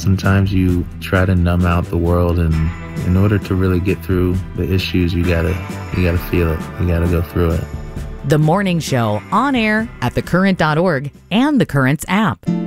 Sometimes you try to numb out the world, and in order to really get through the issues, you gotta feel it. You gotta go through it. The Morning Show, on air at thecurrent.org and The Currents app.